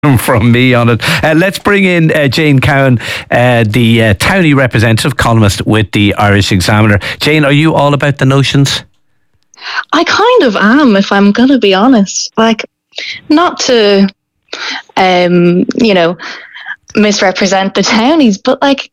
from me on it. Let's bring in Jane Cowan, the Townie representative, columnist with the Irish Examiner. Jane, are you all about the notions? I kind of am, if I'm going to be honest. Like, not to, misrepresent the townies, but like,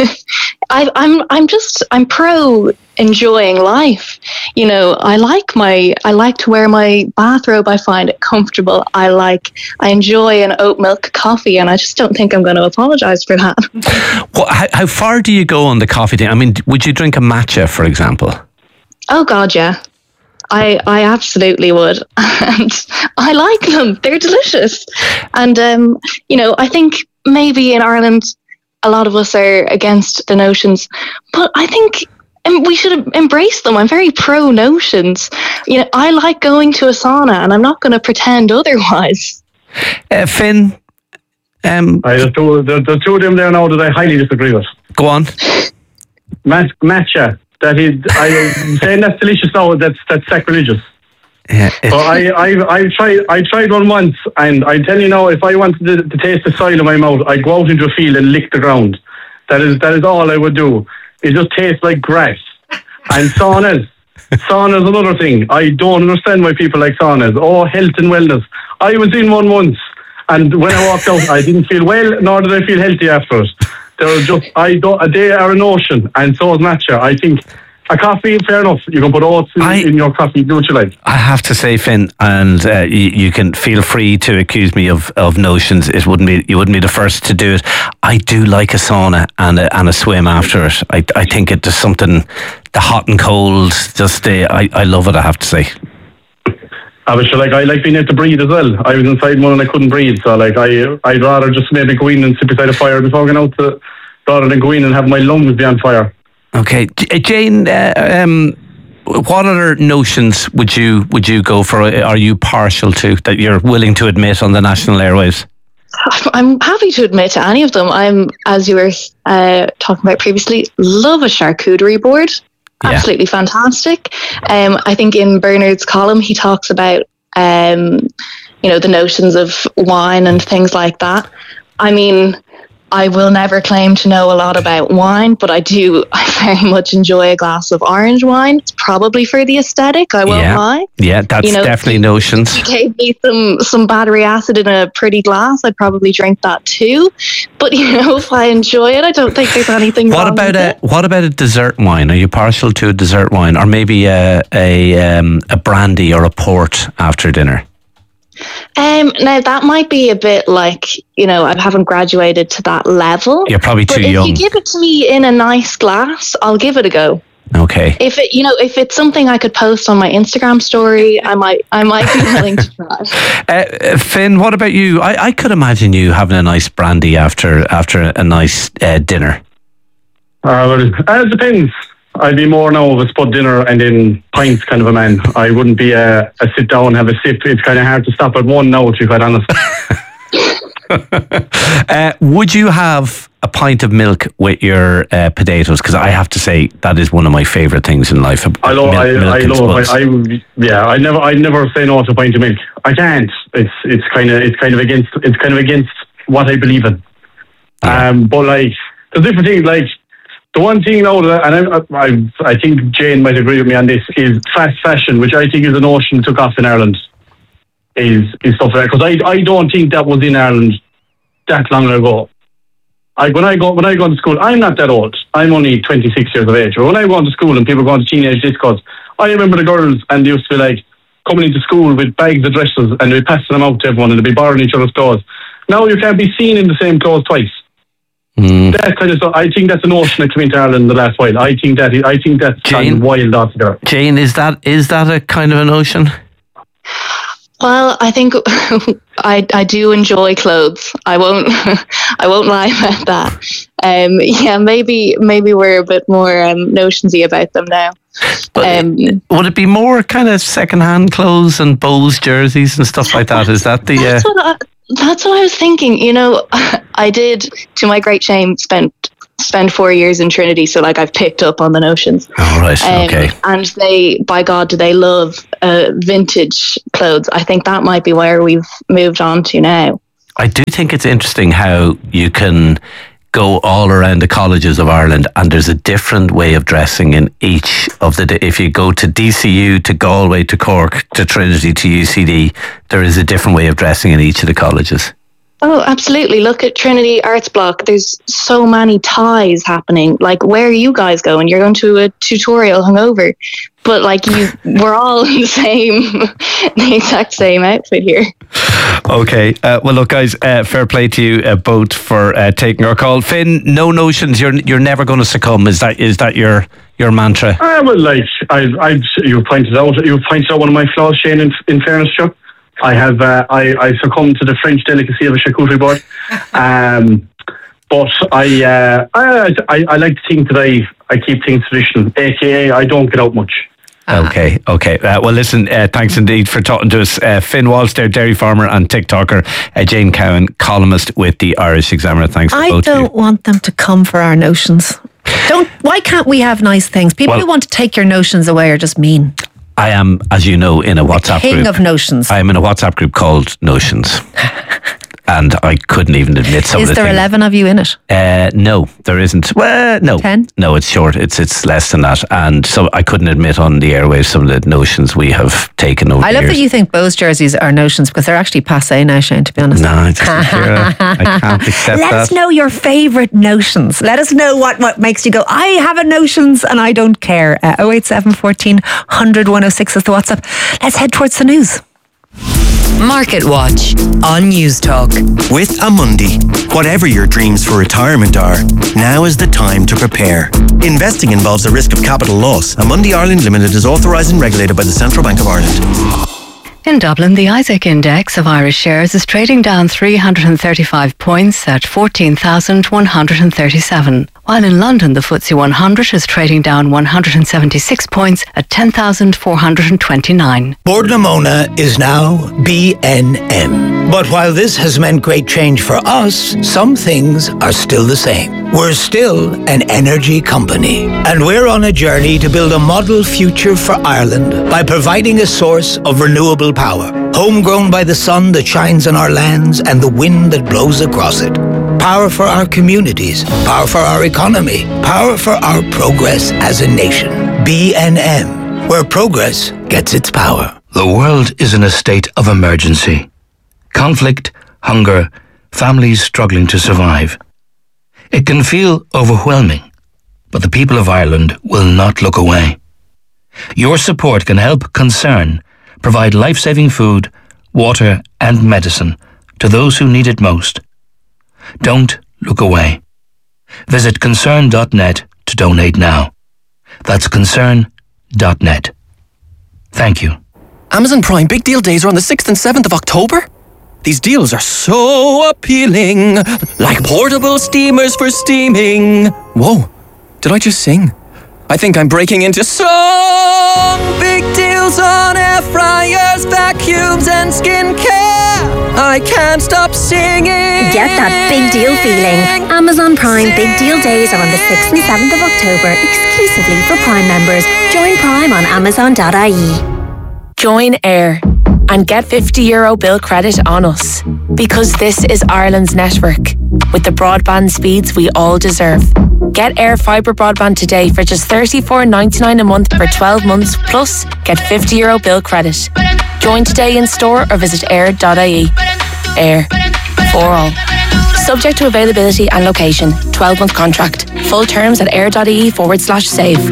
I'm pro enjoying life. I like to wear my bathrobe. I find it comfortable. I enjoy an oat milk coffee, and I just don't think I'm going to apologize for that. Well, how far do you go on the coffee thing? I mean, would you drink a matcha, for example? Oh God, yeah. I absolutely would. And I like them. They're delicious. And, I think maybe in Ireland, a lot of us are against the notions, but I think we should embrace them. I'm very pro notions. I like going to a sauna, and I'm not going to pretend otherwise. Finn? There's two of them there now that I highly disagree with. Go on. Matcha. That is, I'm saying that's delicious now. That's sacrilegious. Yeah. So I tried one once, and I tell you now, if I wanted to taste the soil in my mouth, I'd go out into a field and lick the ground. That is all I would do. It just tastes like grass. And saunas another thing. I don't understand why people like saunas. Oh, health and wellness. I was in one once, and when I walked out, I didn't feel well, nor did I feel healthy after it. They are an ocean, and so is matcha. I think a coffee, fair enough. You can put oats in your coffee, do what you like. I have to say, Finn, and you can feel free to accuse me of notions. You wouldn't be the first to do it. I do like a sauna and a swim after it. I think it does something. The hot and cold, I love it. I have to say. I like being able to breathe as well. I was inside one and I couldn't breathe, so I'd rather just maybe go in and sit beside a fire before going out, rather than go in and have my lungs be on fire. Okay, Jane, what other notions would you go for? Are you partial to, that you're willing to admit on the national airwaves? I'm happy to admit to any of them. I'm, as you were talking about previously, love a charcuterie board. Absolutely fantastic. I think in Bernard's column he talks about the notions of wine and things like that. I mean, I will never claim to know a lot about wine, but I very much enjoy a glass of orange wine. It's probably for the aesthetic, I won't lie. Yeah, that's definitely notions. If you gave me some battery acid in a pretty glass, I'd probably drink that too. But if I enjoy it, I don't think there's anything wrong with it. What about a dessert wine? Are you partial to a dessert wine, or maybe a brandy or a port after dinner? Now that might be a bit like, I haven't graduated to that level. You're probably too young. If you give it to me in a nice glass, I'll give it a go. Okay. If it's something I could post on my Instagram story, I might be willing to try. Finn, what about you? I could imagine you having a nice brandy after a nice dinner. It depends. I'd be more now of a spud dinner and then pints kind of a man. I wouldn't be a sit down, have a sip. It's kind of hard to stop at one now, to be quite honest. Would you have a pint of milk with your potatoes? Because I have to say that is one of my favourite things in life. I love it. I'd never say no to a pint of milk. I can't. It's kind of against what I believe in. Yeah. But there's different things. The one thing now, and I think Jane might agree with me on this, is fast fashion, which I think is a notion that took off in Ireland. Is stuff like that, because I don't think that was in Ireland that long ago. When I go to school, I'm not that old. I'm only 26 years of age. But when I go to school and people go to teenage discos, I remember the girls, and they used to be coming into school with bags of dresses, and they'd be passing them out to everyone, and they'd be borrowing each other's clothes. Now you can't be seen in the same clothes twice. That kind of stuff. I think that's a notion that came into Ireland in the last while. I think that's Jane, wild altogether. Jane, is that a kind of a notion? Well, I think I do enjoy clothes. I won't lie about that. Maybe we're a bit more notionsy about them now. But would it be more kind of second-hand clothes and Bose jerseys and stuff like that? Is that the? That's what I was thinking. I did, to my great shame, spend 4 years in Trinity, so I've picked up on the notions. Oh, right, okay. And they, by God, do they love vintage clothes. I think that might be where we've moved on to now. I do think it's interesting how you can go all around the colleges of Ireland and there's a different way of dressing in each of the... If you go to DCU, to Galway, to Cork, to Trinity, to UCD, there is a different way of dressing in each of the colleges. Oh, absolutely. Look at Trinity Arts Block. There's so many ties happening. Like, where are you guys going? You're going to a tutorial hungover. But, like, we're all in the exact same outfit here. Okay. Well, look, guys, fair play to you both for taking our call. Finn, no notions. You're never going to succumb. Is that your mantra? Well, like, you pointed out one of my flaws, Shane, in fairness, Chuck. I have I succumbed to the French delicacy of a charcuterie board, but I like to think that I keep things traditional, aka I don't get out much. Okay. Well, listen, thanks indeed for talking to us. Finn Walsh there, dairy farmer and TikToker. Jane Cowan, columnist with the Irish Examiner. Thanks to both of you. I don't want them to come for our notions. Why can't we have nice things? People who want to take your notions away are just mean. I am, as you know, in a WhatsApp group. King of notions. I am in a WhatsApp group called Notions. And I couldn't even admit some of the things. Is there 11 of you in it? No, there isn't. Well, no. 10? No, it's short. It's less than that. And so I couldn't admit on the airwaves some of the notions we have taken over I love years. that you think Bows jerseys are notions because they're actually passé now, Shane, to be honest. No, I can't accept Let us know your favourite notions. Let us know what makes you go, I have a notions and I don't care. 087 14 100 106 is the WhatsApp. Let's head towards the news. Market Watch on News Talk. With Amundi, whatever your dreams for retirement are, now is the time to prepare. Investing involves a risk of capital loss. Amundi Ireland Limited is authorised and regulated by the Central Bank of Ireland. In Dublin, the Isaac Index of Irish shares is trading down 335 points at 14,137, while in London the FTSE 100 is trading down 176 points at 10,429. Bord na Móna is now BNM. But while this has meant great change for us, some things are still the same. We're still an energy company, and we're on a journey to build a model future for Ireland by providing a source of renewable power, homegrown by the sun that shines on our lands and the wind that blows across it. Power for our communities, power for our economy, power for our progress as a nation. BNM, where progress gets its power. The world is in a state of emergency. Conflict, hunger, families struggling to survive. It can feel overwhelming, but the people of Ireland will not look away. Your support can help Concern provide life-saving food, water and medicine to those who need it most. Don't look away. Visit concern.net to donate now. That's concern.net. Thank you. Amazon Prime Big Deal Days are on the 6th and 7th of October. These deals are so appealing, like portable steamers for steaming. Whoa, did I just sing? I think I'm breaking into song. Big deals on air fryers, vacuums and skincare. I can't stop singing. Get that big deal feeling. Amazon Prime Big Deal Days are on the 6th and 7th of October, exclusively for Prime members. Join Prime on amazon.ie. Join Air and get €50 bill credit on us, because this is Ireland's network with the broadband speeds we all deserve. Get Air Fibre broadband today for just $34.99 a month for 12 months, plus get €50 bill credit. Join today in store or visit air.ie. Air, for all. Subject to availability and location. 12-month contract. Full terms at air.ie/save.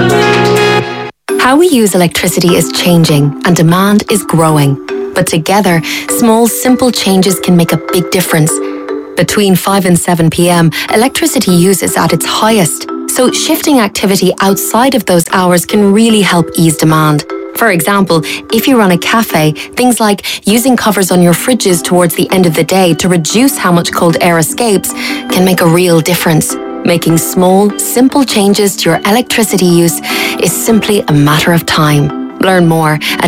How we use electricity is changing and demand is growing. But together, small, simple changes can make a big difference. Between 5 and 7 p.m, electricity use is at its highest. So shifting activity outside of those hours can really help ease demand. For example, if you run a cafe, things like using covers on your fridges towards the end of the day to reduce how much cold air escapes can make a real difference. Making small, simple changes to your electricity use is simply a matter of time. Learn more at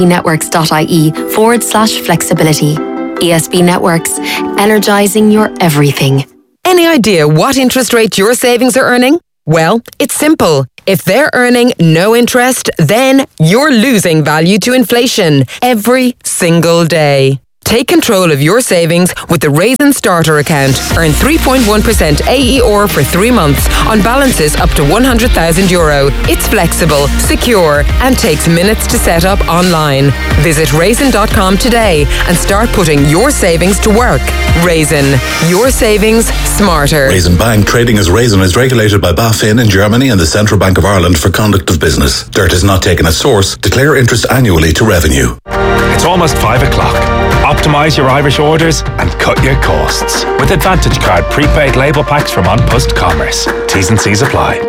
esbnetworks.ie/flexibility. ESB Networks, energizing your everything. Any idea what interest rate your savings are earning? Well, it's simple. If they're earning no interest, then you're losing value to inflation every single day. Take control of your savings with the Raisin Starter account. Earn 3.1% AER for 3 months on balances up to €100,000. It's flexible, secure, and takes minutes to set up online. Visit raisin.com today and start putting your savings to work. Raisin, your savings smarter. Raisin Bank, trading as Raisin, is regulated by BaFin in Germany and the Central Bank of Ireland for conduct of business. Dirt is not taken as source. Declare interest annually to revenue. It's almost 5 o'clock. Optimise your Irish orders and cut your costs with Advantage Card prepaid label packs from An Post Commerce. T's and C's apply.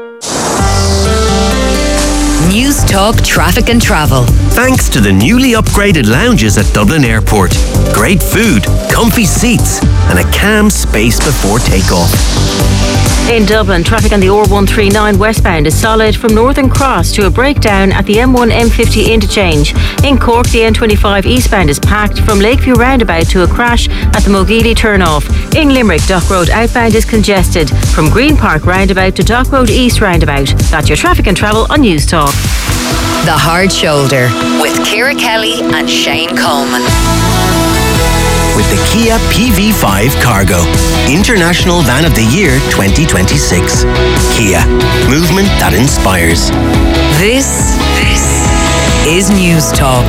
News Talk Traffic and Travel. Thanks to the newly upgraded lounges at Dublin Airport. Great food, comfy seats, and a calm space before takeoff. In Dublin, traffic on the R139 westbound is solid from Northern Cross to a breakdown at the M1-M50 interchange. In Cork, the N25 eastbound is packed from Lakeview roundabout to a crash at the Mulgeely turnoff. In Limerick, Dock Road outbound is congested from Green Park roundabout to Dock Road East roundabout. That's your traffic and travel on News Talk. The Hard Shoulder with Ciara Kelly and Shane Coleman. With the Kia PV5 Cargo, International Van of the Year 2026. Kia, movement that inspires. This is News Talk.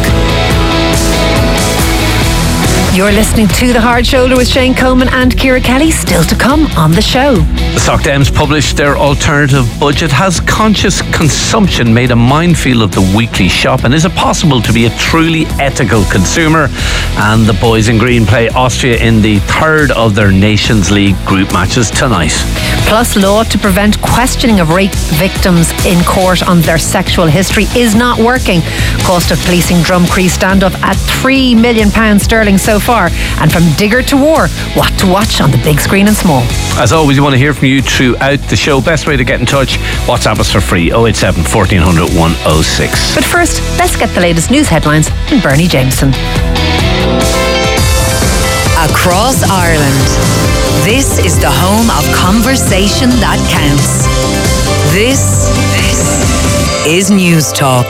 You're listening to The Hard Shoulder with Shane Coleman and Ciara Kelly. Still to come on the show. The Soc Dems published their alternative budget. Has conscious consumption made a minefield of the weekly shop? And is it possible to be a truly ethical consumer? And the boys in green play Austria in the third of their Nations League group matches tonight. Plus, law to prevent questioning of rape victims in court on their sexual history is not working. Cost of policing Drumcree standoff at £3 million sterling so far. And from digger to war, what to watch on the big screen and small. As always, we want to hear from you throughout the show. Best way to get in touch, WhatsApp us for free, 087 1400 106. But first, let's get the latest news headlines from Bernie Jameson. Across Ireland, this is the home of conversation that counts. This is News Talk.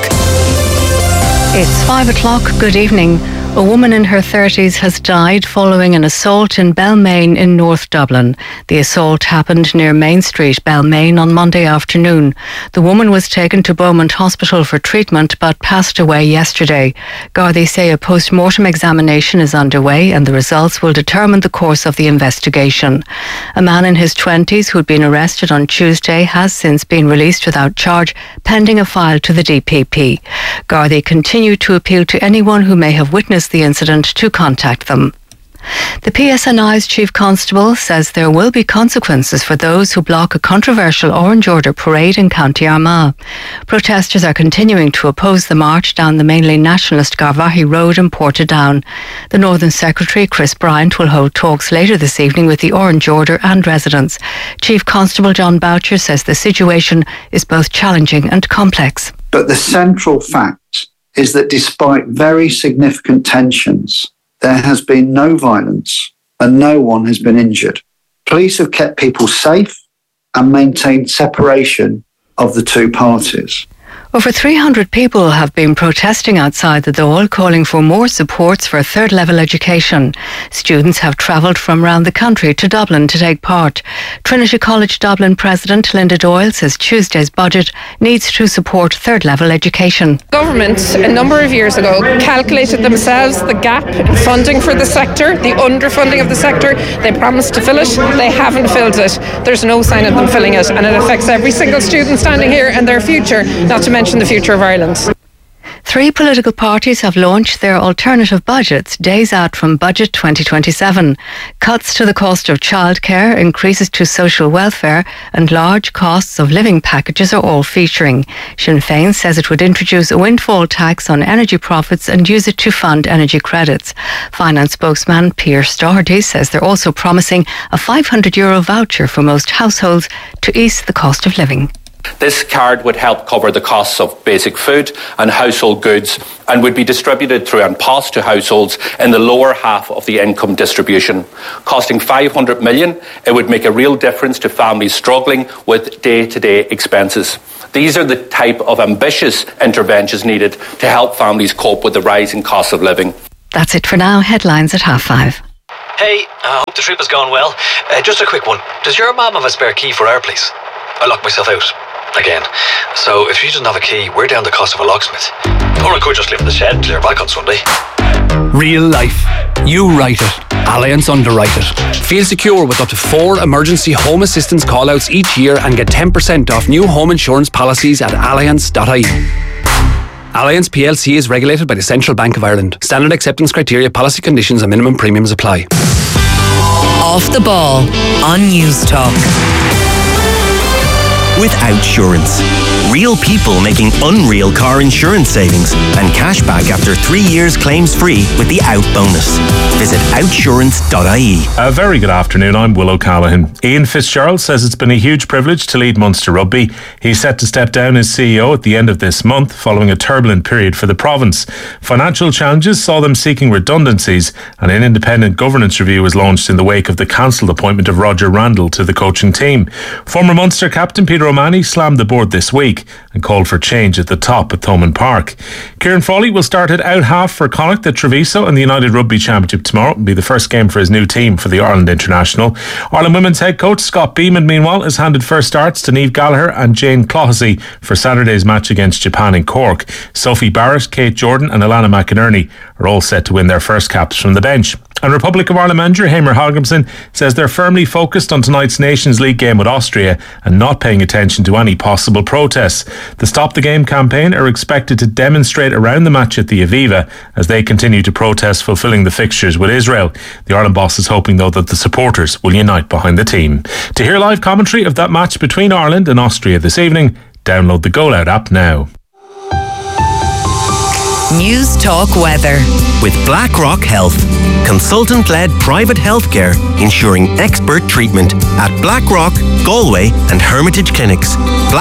It's 5 o'clock. Good evening. A woman in her 30s has died following an assault in Balmain in North Dublin. The assault happened near Main Street, Balmain, on Monday afternoon. The woman was taken to Beaumont Hospital for treatment but passed away yesterday. Gardaí say a post-mortem examination is underway and the results will determine the course of the investigation. A man in his 20s who'd been arrested on Tuesday has since been released without charge, pending a file to the DPP. Gardaí continue to appeal to anyone who may have witnessed the incident to contact them. The PSNI's Chief Constable says there will be consequences for those who block a controversial Orange Order parade in County Armagh. Protesters are continuing to oppose the march down the mainly nationalist Garvaghey Road in Portadown. The Northern Secretary, Chris Bryant, will hold talks later this evening with the Orange Order and residents. Chief Constable John Boucher says the situation is both challenging and complex. But the central fact is that despite very significant tensions, there has been no violence and no one has been injured. Police have kept people safe and maintained separation of the two parties. Over 300 people have been protesting outside the Dáil, calling for more supports for third-level education. Students have travelled from around the country to Dublin to take part. Trinity College Dublin President Linda Doyle says Tuesday's budget needs to support third-level education. Government, a number of years ago, calculated themselves the gap in funding for the sector, the underfunding of the sector. They promised to fill it. They haven't filled it. There's no sign of them filling it, and it affects every single student standing here and their future, not to mention the future of Ireland. 3 political parties have launched their alternative budgets days out from Budget 2027. Cuts to the cost of childcare, increases to social welfare and large costs of living packages are all featuring. Sinn Féin says it would introduce a windfall tax on energy profits and use it to fund energy credits. Finance spokesman Pierce Doherty says they're also promising a €500 voucher for most households to ease the cost of living. This card would help cover the costs of basic food and household goods and would be distributed through An Post to households in the lower half of the income distribution. Costing $500 million, it would make a real difference to families struggling with day-to-day expenses. These are the type of ambitious interventions needed to help families cope with the rising cost of living. That's it for now. Headlines at 5:30. Hey, I hope the trip has gone well. Just a quick one. Does your mum have a spare key for our place? I locked myself out. Again. So if she doesn't have a key, we're down the cost of a locksmith. Or I could just live in the shed and clear back on Sunday. Real life. You write it. Allianz underwrite it. Feel secure with up to 4 emergency home assistance callouts each year and get 10% off new home insurance policies at allianz.ie. Allianz PLC is regulated by the Central Bank of Ireland. Standard acceptance criteria, policy conditions and minimum premiums apply. Off the ball on News Talk. With Outsurance. Real people making unreal car insurance savings and cash back after 3 years claims free with the Out bonus. Visit outsurance.ie. A very good afternoon, I'm Will O'Callaghan. Ian Fitzgerald says it's been a huge privilege to lead Munster Rugby. He's set to step down as CEO at the end of this month following a turbulent period for the province. Financial challenges saw them seeking redundancies, and an independent governance review was launched in the wake of the cancelled appointment of Roger Randall to the coaching team. Former Munster captain Peter O'Mahony slammed the board this week and called for change at the top at Thomond Park. Kieran Frawley will start at out half for Connacht at Treviso in the United Rugby Championship tomorrow. It'll be the first game for his new team for the Ireland International. Ireland women's head coach Scott Beeman, meanwhile, has handed first starts to Niamh Gallagher and Jane Clohessy for Saturday's match against Japan in Cork. Sophie Barrett, Kate Jordan and Alana McInerney are all set to win their first caps from the bench. And Republic of Ireland manager Heimir Hallgrímsson says they're firmly focused on tonight's Nations League game with Austria and not paying attention to any possible protests. The Stop the Game campaign are expected to demonstrate around the match at the Aviva as they continue to protest fulfilling the fixtures with Israel. The Ireland boss is hoping, though, that the supporters will unite behind the team. To hear live commentary of that match between Ireland and Austria this evening, download the Go Loud app now. News Talk weather. With BlackRock Health. Consultant-led private healthcare ensuring expert treatment at BlackRock, Galway and Hermitage Clinics.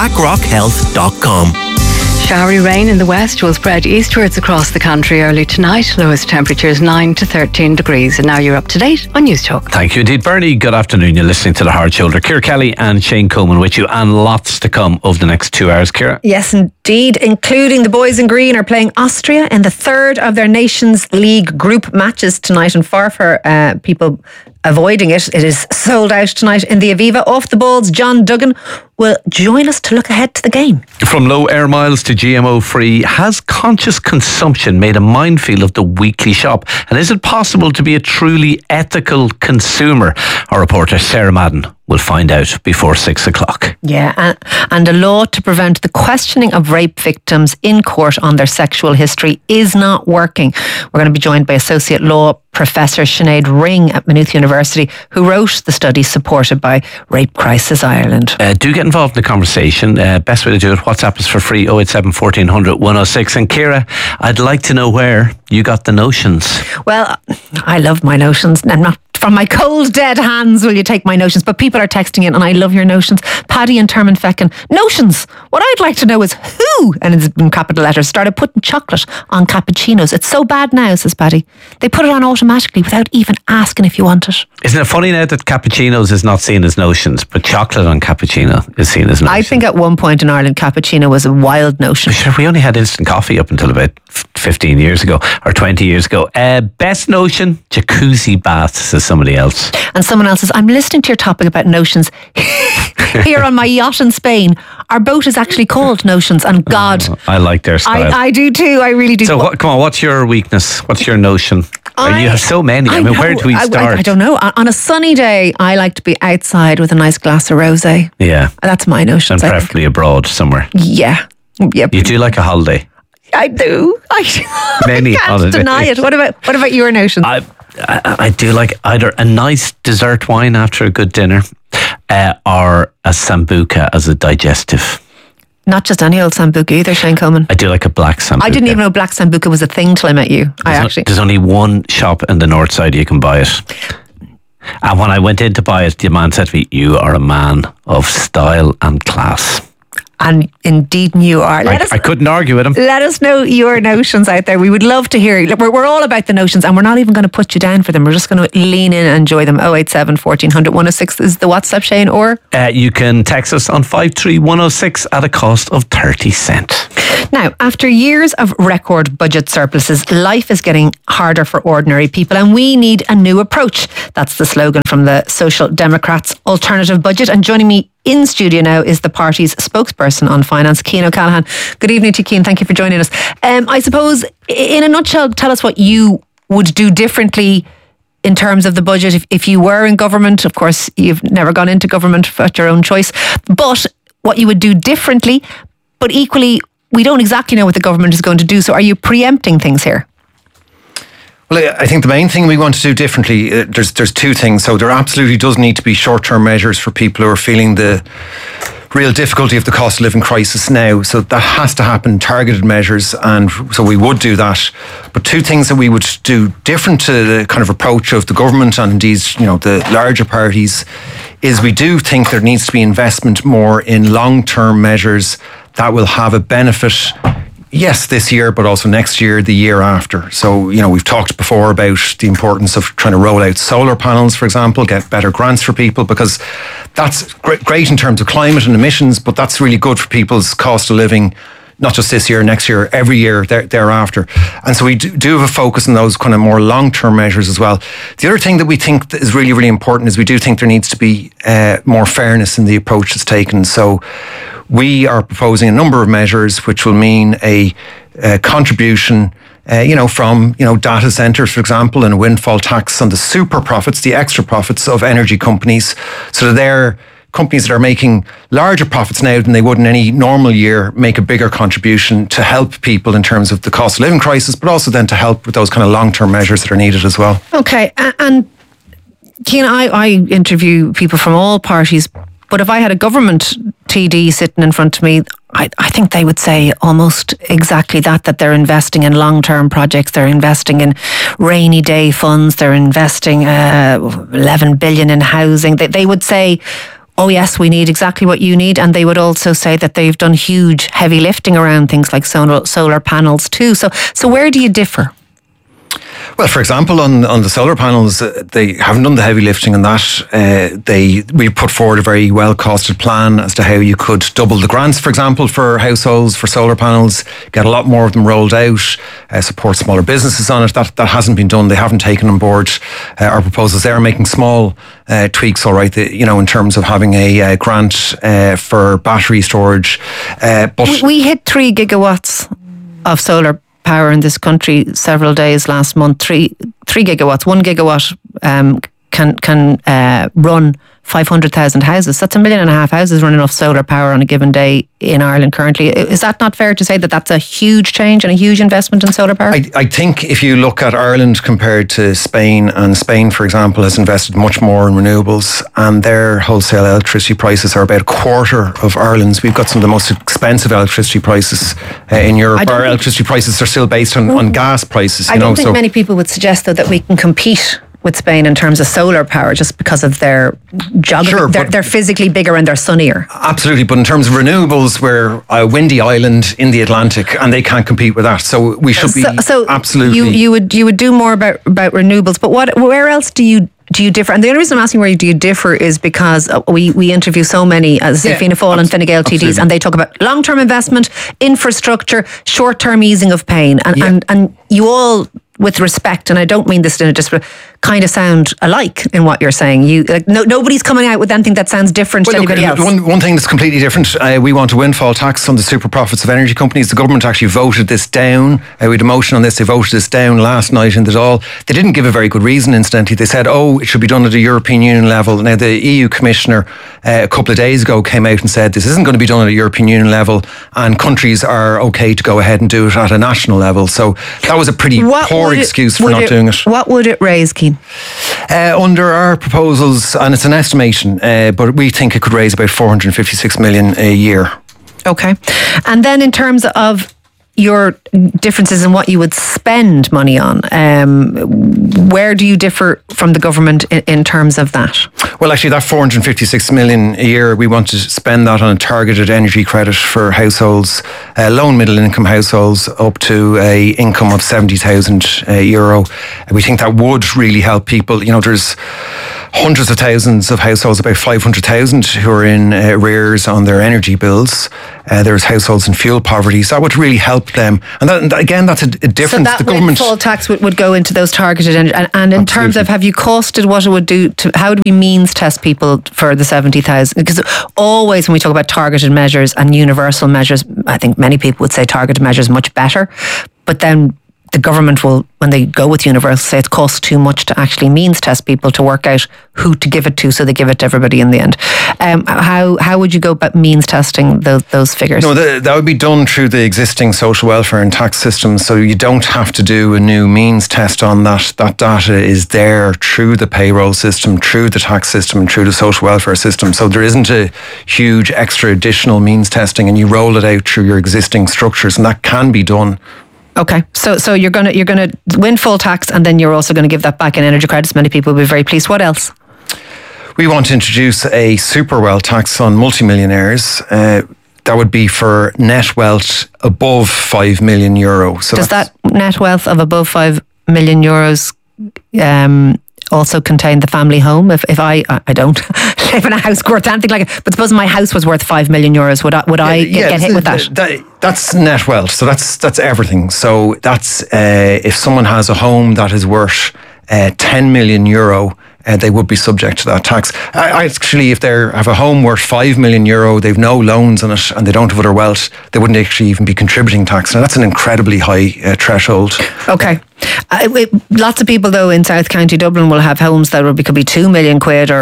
BlackRockHealth.com. Showery rain in the west will spread eastwards across the country early tonight. Lowest temperatures 9 to 13 degrees. And now you're up to date on News Talk. Thank you indeed, Bernie. Good afternoon. You're listening to The Hard Shoulder. Ciara Kelly and Shane Coleman with you, and lots to come over the next 2 hours, Ciara. Yes, indeed, including the boys in green are playing Austria in the third of their Nations League group matches tonight, and far for people avoiding it, it is sold out tonight in the Aviva. Off the balls, John Duggan will join us to look ahead to the game. From low air miles to GMO free, has conscious consumption made a minefield of the weekly shop? And is it possible to be a truly ethical consumer? Our reporter Sarah Madden will find out before 6 o'clock. Yeah, and a law to prevent the questioning of rape victims in court on their sexual history is not working. We're going to be joined by Associate Law Professor Sinead Ring at Maynooth University, who wrote the study supported by Rape Crisis Ireland. Do get involved in the conversation. Best way to do it, WhatsApp is for free, 087 1400 106. And Ciara, I'd like to know where you got the notions. Well, I love my notions. I'm not from my cold dead hands will you take my notions, but people are texting in and I love your notions. Paddy and Terman Feckin, notions. What I'd like to know is who, and it's in capital letters, started putting chocolate on cappuccinos. It's so bad now, says Paddy. They put it on automatically without even asking if you want it. Isn't it funny now that cappuccinos is not seen as notions, but chocolate on cappuccino is seen as notions? I think at one point in Ireland cappuccino was a wild notion. Sure, we only had instant coffee up until about 15 years ago or 20 years ago. Best notion, jacuzzi bath, says somebody else. And someone else says, I'm listening to your topic about notions here on my yacht in Spain. Our boat is actually called Notions, and God, I like their style. I do too. I really do. So come on, what's your weakness? What's your notion? You have so many. I mean, where do we start? I don't know. On a sunny day, I like to be outside with a nice glass of rosé. Yeah, that's my notion. And preferably abroad somewhere. Yeah. Yep. You do like a holiday. I do. Many I can't holidays. deny it. What about your notions? I do like either a nice dessert wine after a good dinner, or a sambuca as a digestive. Not just any old sambuca either, Shane Coleman. I do like a black sambuca. I didn't even know black sambuca was a thing till I met you. There's only one shop in the north side you can buy it. And when I went in to buy it, the man said to me, "You are a man of style and class." and indeed you are. I couldn't argue with him. Let us know your notions out there. We would love to hear. We're all about the notions, and we're not even going to put you down for them. We're just going to lean in and enjoy them. 087 1400 106 is the WhatsApp, Shane, or? You can text us on 53106 at a cost of 30 cents. Now, after years of record budget surpluses, life is getting harder for ordinary people, and we need a new approach. That's the slogan from the Social Democrats' alternative budget. And joining me in studio now is the party's spokesperson on finance, Cian O'Callaghan. Good evening to you, Cian. Thank you for joining us. I suppose, in a nutshell, tell us what you would do differently in terms of the budget if you were in government. Of course, you've never gone into government at your own choice, but what you would do differently, but equally, we don't exactly know what the government is going to do. So are you preempting things here? Well, I think the main thing we want to do differently, there's two things. So there absolutely does need to be short-term measures for people who are feeling the real difficulty of the cost of living crisis now. So that has to happen, targeted measures, and so we would do that. But two things that we would do different to the kind of approach of the government and indeed, the larger parties is we do think there needs to be investment more in long-term measures that will have a benefit, yes, this year, but also next year, the year after. So, we've talked before about the importance of trying to roll out solar panels, for example, get better grants for people, because that's great in terms of climate and emissions, but that's really good for people's cost of living, not just this year, next year, every year thereafter. And so we do have a focus on those kind of more long-term measures as well. The other thing that we think is really, really important is we do think there needs to be more fairness in the approach that's taken. So we are proposing a number of measures which will mean a contribution from data centres, for example, and a windfall tax on the super profits, the extra profits of energy companies. So they're companies that are making larger profits now than they would in any normal year make a bigger contribution to help people in terms of the cost of living crisis, but also then to help with those kind of long-term measures that are needed as well. Okay, and Cian, I interview people from all parties, but if I had a government TD sitting in front of me, I think they would say almost exactly that they're investing in long-term projects, they're investing in rainy day funds, they're investing 11 billion in housing. They would say, oh yes, we need exactly what you need. And they would also say that they've done huge heavy lifting around things like solar panels too. So where do you differ? Well, for example, on the solar panels, they haven't done the heavy lifting on that. We put forward a very well-costed plan as to how you could double the grants, for example, for households, for solar panels, get a lot more of them rolled out, support smaller businesses on it. That hasn't been done. They haven't taken on board our proposals. They are making small tweaks, all right, in terms of having a grant for battery storage. But we hit 3 gigawatts of solar power in this country several days last month. 3 gigawatts. 1 gigawatt can run 500,000 houses. That's 1.5 million houses running off solar power on a given day in Ireland currently. Is that not fair to say that that's a huge change and a huge investment in solar power? I think if you look at Ireland compared to Spain, and Spain, for example, has invested much more in renewables, and their wholesale electricity prices are about a quarter of Ireland's. We've got some of the most expensive electricity prices in Europe. Our electricity prices are still based on gas prices. I don't think many people would suggest, though, that we can compete with Spain in terms of solar power just because of their geography. Sure, they're physically bigger and they're sunnier. Absolutely, but in terms of renewables, we're a windy island in the Atlantic and they can't compete with that. So we should be absolutely... You would do more about renewables, but where else do you differ? And the only reason I'm asking where do you differ is because we interview so many, as Fianna Fáil and Fine Gael TDs, and they talk about long-term investment, infrastructure, short-term easing of pain, and you all, with respect, and I don't mean this in a disparate, kind of sound alike in what you're saying. Nobody's coming out with anything that sounds different to anybody else. One thing that's completely different, we want a windfall tax on the super profits of energy companies. The government actually voted this down. We had a motion on this. They voted this down last night in the Dáil. They didn't give a very good reason, incidentally. They said, it should be done at a European Union level. Now, the EU Commissioner a couple of days ago came out and said this isn't going to be done at a European Union level and countries are okay to go ahead and do it at a national level. So that was a pretty poor excuse for not doing it. What would it raise, Cian? Under our proposals, and it's an estimation, but we think it could raise about 456 million a year. Okay. And then in terms of your differences in what you would spend money on, where do you differ from the government in terms of that? Well, actually, that 456 million a year, we want to spend that on a targeted energy credit for households, low and middle income households up to a income of €70,000. We think that would really help people. You know, there's hundreds of thousands of households, about 500,000 who are in arrears on their energy bills. There's households in fuel poverty, so that would really help them. And that, again, that's a difference. So that windfall tax would go into those targeted and in terms of, have you costed what it would do to, how do we means test people for the 70,000? Because always when we talk about targeted measures and universal measures, I think many people would say targeted measures much better, but then the government will, when they go with universal, say it costs too much to actually means test people to work out who to give it to, so they give it to everybody in the end. How would you go about means testing those figures? No, that would be done through the existing social welfare and tax systems, so you don't have to do a new means test on that. That data is there through the payroll system, through the tax system, and through the social welfare system. So there isn't a huge extra additional means testing, and you roll it out through your existing structures, and that can be done. Okay, so you're gonna windfall tax, and then you're also going to give that back in energy credits. Many people will be very pleased. What else? We want to introduce a super wealth tax on multimillionaires. That would be for net wealth above €5 million. So does that net wealth of above €5 million also contain the family home? If I don't live in a house worth anything like it, but suppose my house was worth €5 million, would I get hit with that? That's net wealth, so that's everything. So that's if someone has a home that is worth €10 million, they would be subject to that tax. Actually, if they have a home worth €5 million, they've no loans on it and they don't have other wealth, they wouldn't actually even be contributing tax. Now, that's an incredibly high threshold. Okay. Lots of people, though, in South County Dublin will have homes that could be £2 million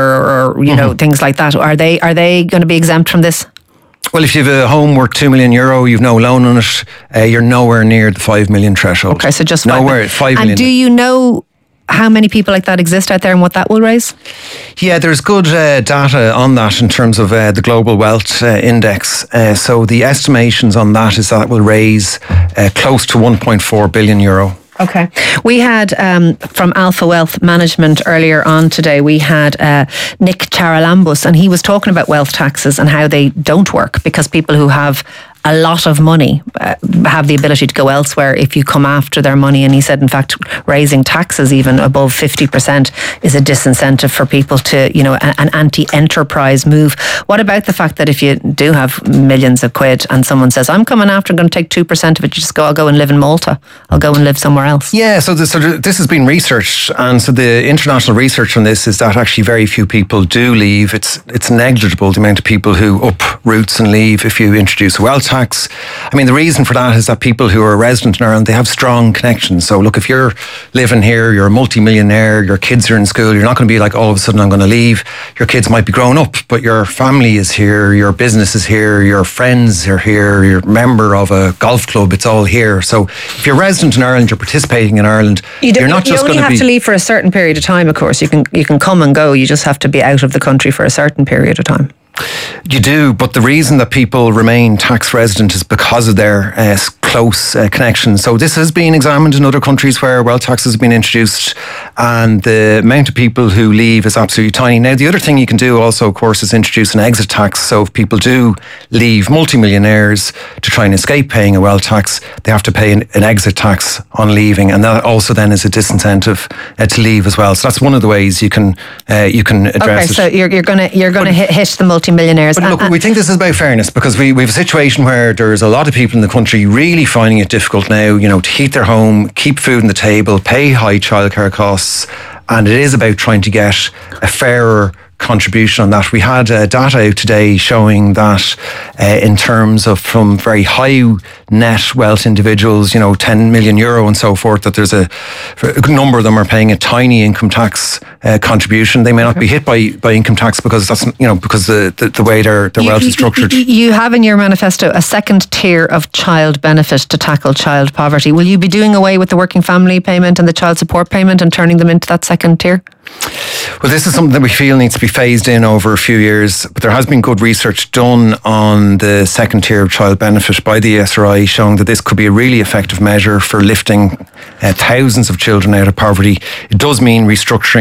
or you know, things like that. Are they going to be exempt from this? Well, if you have a home worth €2 million, you've no loan on it, you're nowhere near the 5 million threshold. Okay, so just nowhere, 5 million. And do you know how many people like that exist out there and what that will raise? Yeah, there's good data on that in terms of the Global Wealth Index. So the estimations on that is that it will raise close to €1.4 billion. Okay. We had from Alpha Wealth Management earlier on today, we had Nick Charalambous, and he was talking about wealth taxes and how they don't work because people who have a lot of money have the ability to go elsewhere if you come after their money. And he said, in fact, raising taxes even above 50% is a disincentive for people to, you know, an anti-enterprise move. What about the fact that if you do have millions of quid and someone says, I'm coming after, I'm going to take 2% of it, you just go, I'll go and live in Malta, I'll go and live somewhere else? Yeah, so this has been researched, and so the international research on this is that actually very few people do leave. It's negligible, the amount of people who uproots and leave if you introduce a wealth tax. I mean, the reason for that is that people who are resident in Ireland, they have strong connections. So look, if you're living here, you're a multi-millionaire, your kids are in school, you're not going to be like, all of a sudden I'm going to leave. Your kids might be grown up, but your family is here, your business is here, your friends are here, you're a member of a golf club, it's all here. So if you're resident in Ireland, you're participating in Ireland, you're not just going to be... You only have to leave for a certain period of time, of course. You can come and go, you just have to be out of the country for a certain period of time. You do, but the reason that people remain tax resident is because of their close connections. So this has been examined in other countries where wealth taxes have been introduced, and the amount of people who leave is absolutely tiny. Now, the other thing you can do also, of course, is introduce an exit tax. So if people do leave, multimillionaires, to try and escape paying a wealth tax, they have to pay an exit tax on leaving, and that also then is a disincentive to leave as well. So that's one of the ways you can address it. Okay, so you're going to hit the multimillionaires. But look, we think this is about fairness, because we have a situation where there's a lot of people in the country really finding it difficult now, you know, to heat their home, keep food on the table, pay high childcare costs, and it is about trying to get a fairer contribution on that. We had data out today showing that in terms of from very high net wealth individuals, you know, €10 million and so forth, that there's a number of them are paying a tiny income tax contribution. They may not be hit by income tax because that's, you know, because the way their wealth is structured. You have in your manifesto a second tier of child benefit to tackle child poverty. Will you be doing away with the working family payment and the child support payment and turning them into that second tier? Well, this is something that we feel needs to be phased in over a few years, but there has been good research done on the second tier of child benefit by the SRI showing that this could be a really effective measure for lifting thousands of children out of poverty. It does mean restructuring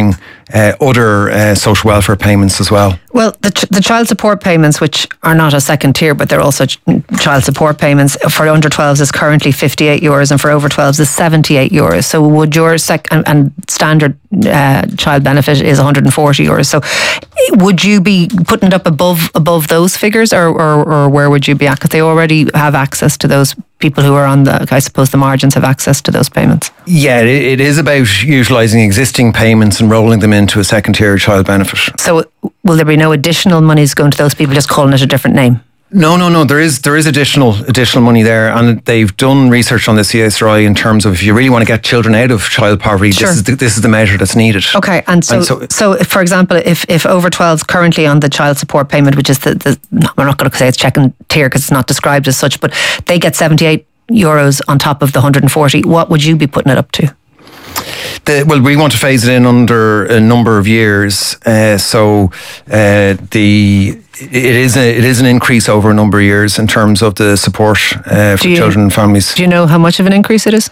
other social welfare payments as well. Well, the child support payments, which are not a second tier, but they're also child support payments for under 12s is currently €58 and for over 12s is €78. So would your and standard child benefit is €140. So would you be putting it up above those figures, or where would you be at? Because they already have access to those. People who are on I suppose the margins have access to those payments. Yeah, it is about utilising existing payments and rolling them into a second tier child benefit. So will there be no additional monies going to those people, just calling it a different name? No. There is additional money there, and they've done research on the CSRI in terms of if you really want to get children out of child poverty, sure. this is the measure that's needed. Okay, and so for example, if over 12s currently on the child support payment, which is we're not going to say it's second tier because it's not described as such, but they get €78 on top of the 140. What would you be putting it up to? Well, we want to phase it in under a number of years, it is an increase over a number of years in terms of the support for children and families. Do you know how much of an increase it is?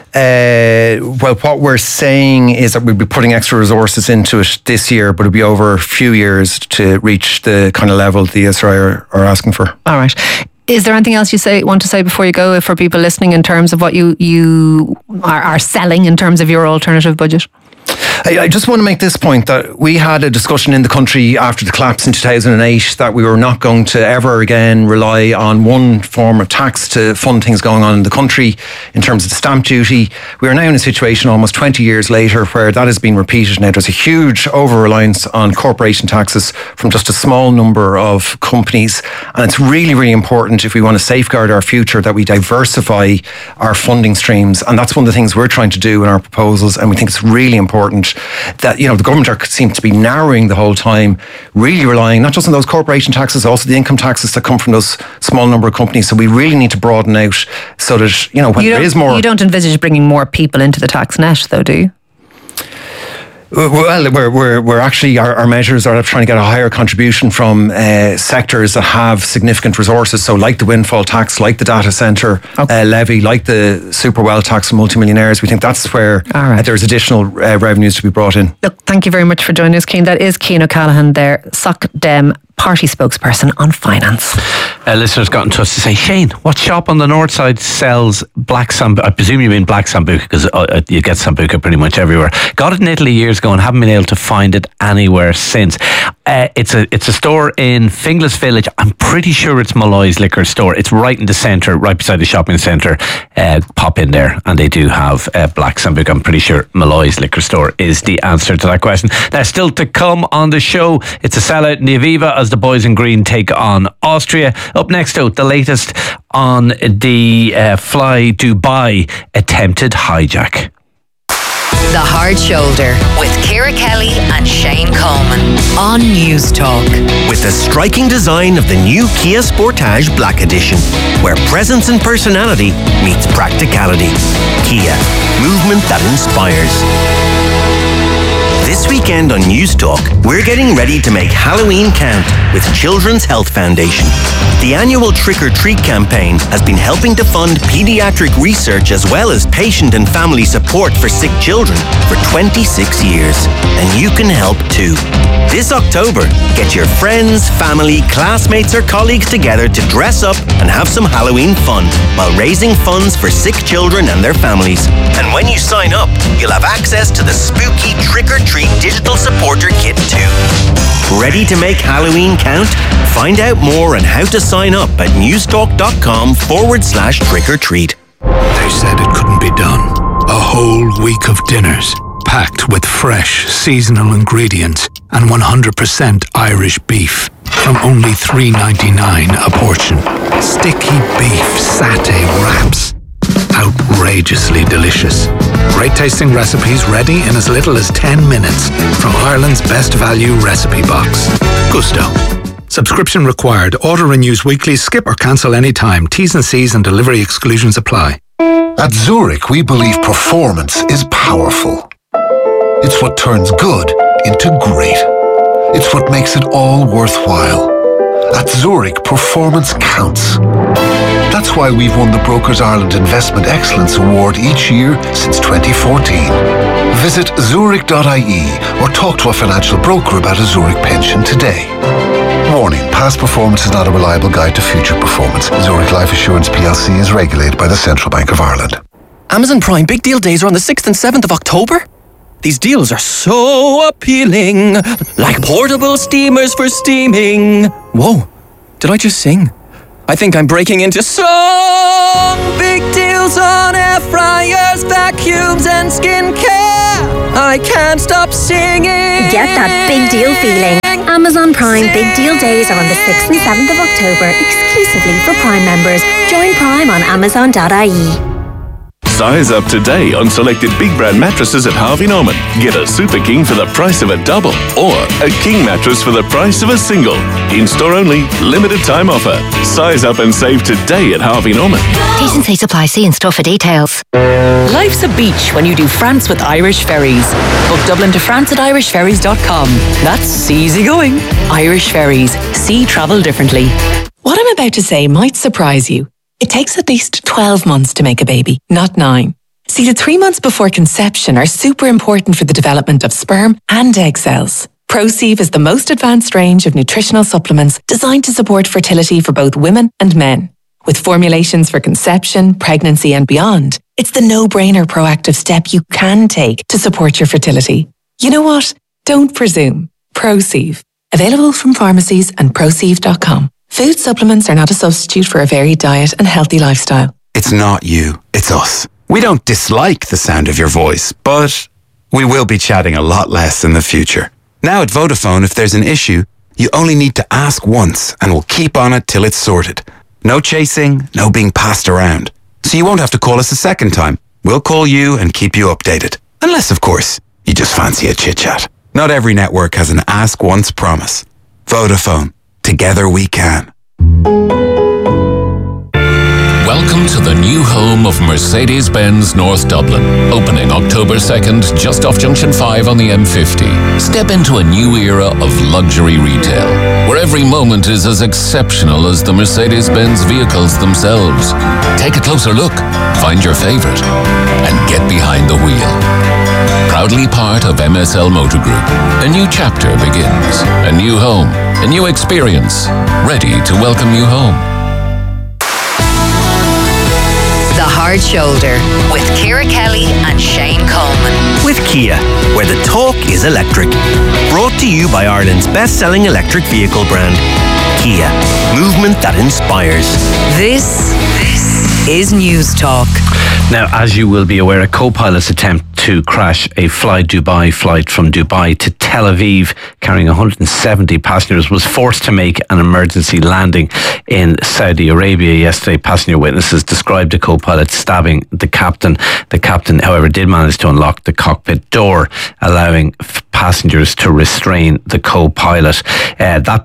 Well, what we're saying is that we'll be putting extra resources into it this year, but it'll be over a few years to reach the kind of level the ESRI are asking for. All right. Is there anything else you want to say before you go for people listening in terms of what you are selling in terms of your alternative budget? I just want to make this point that we had a discussion in the country after the collapse in 2008 that we were not going to ever again rely on one form of tax to fund things going on in the country in terms of the stamp duty. We are now in a situation almost 20 years later where that has been repeated. Now there's a huge over-reliance on corporation taxes from just a small number of companies, and it's really, really important if we want to safeguard our future that we diversify our funding streams, and that's one of the things we're trying to do in our proposals, and we think it's really important that, the government seems to be narrowing the whole time, really relying not just on those corporation taxes, also the income taxes that come from those small number of companies. So we really need to broaden out so that, when there is more... You don't envisage bringing more people into the tax net, though, do you? Well, we're actually, our measures are trying to get a higher contribution from sectors that have significant resources. So like the windfall tax, like the data centre levy, like the super wealth tax for multimillionaires. We think that's where there's additional revenues to be brought in. Look, thank you very much for joining us, Cian. That is Cian O'Callaghan there, Soc Dem party spokesperson on finance. Listeners got in touch to say, Shane, what shop on the north side sells black Sambuca? I presume you mean black Sambuca because you get Sambuca pretty much everywhere. Got it in Italy years ago and haven't been able to find it anywhere since. It's a store in Finglas Village. I'm pretty sure it's Malloy's liquor store. It's right in the centre, right beside the shopping centre. Pop in there and they do have black Sambuca. I'm pretty sure Malloy's liquor store is the answer to that question. Now, still to come on the show, it's a sellout in the Aviva as the boys in green take on Austria. Up next, though, the latest on the Fly Dubai attempted hijack. The Hard Shoulder with Ciara Kelly and Shane Coleman on News Talk. With the striking design of the new Kia Sportage Black Edition, where presence and personality meets practicality. Kia, movement that inspires. This weekend on News Talk, we're getting ready to make Halloween count with Children's Health Foundation. The annual Trick or Treat campaign has been helping to fund paediatric research as well as patient and family support for sick children for 26 years. And you can help too. This October, get your friends, family, classmates or colleagues together to dress up and have some Halloween fun while raising funds for sick children and their families. And when you sign up, you'll have access to the spooky Trick or Treat digital supporter kit too. Ready to make Halloween count? Find out more on how to sign up at newstalk.com/trick-or-treat. They said it couldn't be done. A whole week of dinners, packed with fresh, seasonal ingredients and 100% Irish beef from only $3.99 a portion. Sticky beef satay wraps. Outrageously delicious. Great tasting recipes ready in as little as 10 minutes from Ireland's best value recipe box. Gusto. Subscription required. Order renews weekly. Skip or cancel anytime. T's and C's and delivery exclusions apply. At Zurich, we believe performance is powerful. It's what turns good into great. It's what makes it all worthwhile. At Zurich, performance counts. That's That's why we've won the Brokers Ireland Investment Excellence Award each year since 2014. Visit Zurich.ie or talk to a financial broker about a Zurich pension today. Warning, past performance is not a reliable guide to future performance. Zurich Life Assurance plc is regulated by the Central Bank of Ireland. Amazon Prime Big Deal Days are on the 6th and 7th of October. These deals are so appealing, like portable steamers for steaming. Whoa, did I just sing? I think I'm breaking into song. Big deals on air fryers, vacuums and skincare. I can't stop singing. Get that big deal feeling. Amazon Prime Big Deal Days are on the 6th and 7th of October, exclusively for Prime members. Join Prime on Amazon.ie. Size up today on selected big brand mattresses at Harvey Norman. Get a Super King for the price of a double or a King mattress for the price of a single. In-store only, limited time offer. Size up and save today at Harvey Norman. T&C Supply, see in store for details. Life's a beach when you do France with Irish Ferries. Book Dublin to France at irishferries.com. That's easy going. Irish Ferries. See travel differently. What I'm about to say might surprise you. It takes at least 12 months to make a baby, not 9. See, the 3 months before conception are super important for the development of sperm and egg cells. ProSieve is the most advanced range of nutritional supplements designed to support fertility for both women and men. With formulations for conception, pregnancy and beyond, it's the no-brainer proactive step you can take to support your fertility. You know what? Don't presume. ProSieve. Available from pharmacies and ProSieve.com. Food supplements are not a substitute for a varied diet and healthy lifestyle. It's not you, it's us. We don't dislike the sound of your voice, but we will be chatting a lot less in the future. Now at Vodafone, if there's an issue, you only need to ask once and we'll keep on it till it's sorted. No chasing, no being passed around. So you won't have to call us a second time. We'll call you and keep you updated. Unless, of course, you just fancy a chit-chat. Not every network has an ask once promise. Vodafone. Together we can. Welcome to the new home of Mercedes-Benz North Dublin. Opening October 2nd, just off Junction 5 on the M50. Step into a new era of luxury retail, where every moment is as exceptional as the Mercedes-Benz vehicles themselves. Take a closer look, find your favorite, and get behind the wheel. Proudly part of MSL Motor Group, a new chapter begins. A new home, a new experience, ready to welcome you home. The Hard Shoulder with Ciara Kelly and Shane Coleman. With Kia, where the talk is electric. Brought to you by Ireland's best-selling electric vehicle brand, Kia. Movement that inspires. This is News Talk. Now, as you will be aware, a co-pilot's attempt to crash a Fly Dubai flight from Dubai to Tel Aviv carrying 170 passengers was forced to make an emergency landing in Saudi Arabia yesterday. Passenger witnesses described the co-pilot stabbing the captain. The captain, however, did manage to unlock the cockpit door, allowing passengers to restrain the co-pilot. The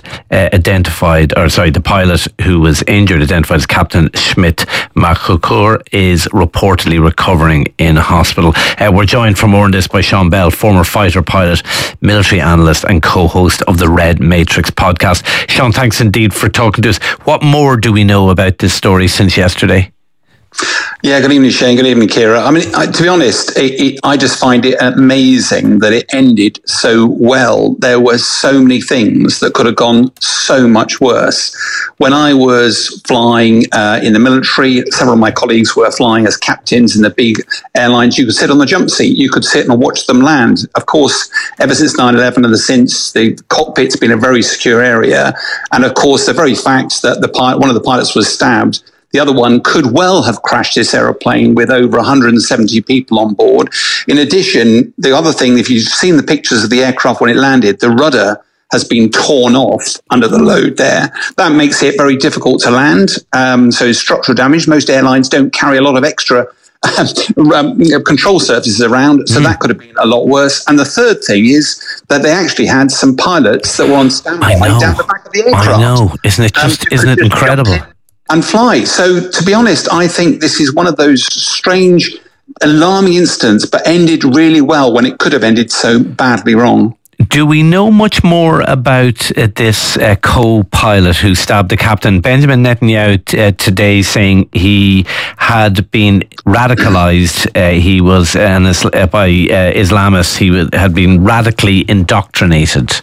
pilot who was injured, identified as Captain Schmidt Machukur, is reportedly recovering in hospital. We're joined for more on this by Sean Bell, former fighter pilot, military analyst and co-host of the Red Matrix podcast. Sean, thanks indeed for talking to us. What more do we know about this story since yesterday? Yeah, good evening, Shane. Good evening, Ciara. I mean, to be honest, I just find it amazing that it ended so well. There were so many things that could have gone so much worse. When I was flying in the military, several of my colleagues were flying as captains in the big airlines. You could sit on the jump seat. You could sit and watch them land. Of course, ever since 9/11 and since the cockpit's been a very secure area. And of course, the very fact that one of the pilots was stabbed, the other one could well have crashed this aeroplane with over 170 people on board. In addition, the other thing, if you've seen the pictures of the aircraft when it landed, the rudder has been torn off under the load there. That makes it very difficult to land. So structural damage. Most airlines don't carry a lot of extra control surfaces around, so that could have been a lot worse. And the third thing is that they actually had some pilots that were on standby down the back of the aircraft. I know. Isn't it incredible? And fly. So, to be honest, I think this is one of those strange, alarming incidents, but ended really well when it could have ended so badly wrong. Do we know much more about this co-pilot who stabbed the captain? Benjamin Netanyahu today saying he had been radicalized. He was by Islamists. He had been radically indoctrinated.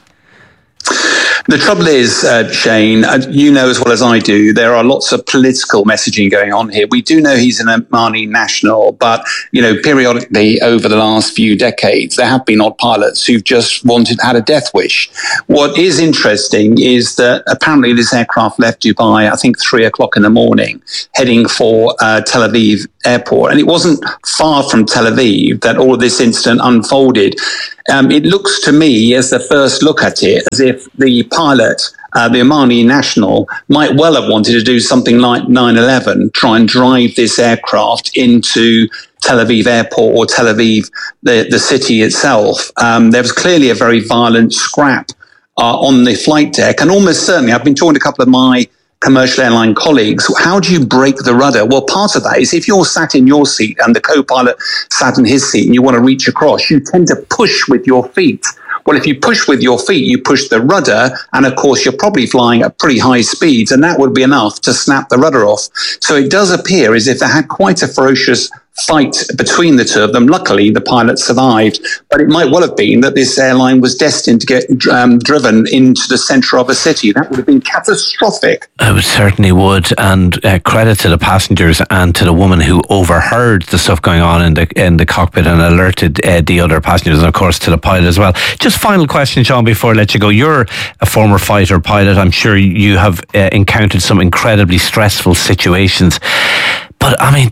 The trouble is, Shane, you know as well as I do, there are lots of political messaging going on here. We do know he's an Omani national, but, periodically over the last few decades, there have been odd pilots who've just had a death wish. What is interesting is that apparently this aircraft left Dubai, I think 3 o'clock in the morning, heading for Tel Aviv airport. And it wasn't far from Tel Aviv that all of this incident unfolded. It looks to me, as the first look at it, as if the pilot, the Omani national, might well have wanted to do something like 9/11, try and drive this aircraft into Tel Aviv airport or Tel Aviv, the city itself. There was clearly a very violent scrap on the flight deck. And almost certainly, I've been talking to a couple of my commercial airline colleagues, how do you break the rudder? Well, part of that is if you're sat in your seat and the co-pilot sat in his seat and you want to reach across, you tend to push with your feet. Well, if you push with your feet, you push the rudder, and of course, you're probably flying at pretty high speeds, and that would be enough to snap the rudder off. So it does appear as if they had quite a ferocious fight between the two of them. Luckily, the pilot survived, but it might well have been that this airline was destined to get driven into the centre of a city. That would have been catastrophic. It certainly would, and credit to the passengers and to the woman who overheard the stuff going on in the cockpit and alerted the other passengers, and of course to the pilot as well. Just final question, Sean, before I let you go. You're a former fighter pilot. I'm sure you have encountered some incredibly stressful situations. But I mean,